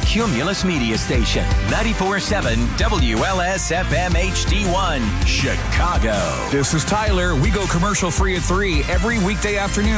Cumulus Media Station. 94.7 WLS-FM HD1, Chicago. This is Tyler. We go commercial free at 3 every weekday afternoon.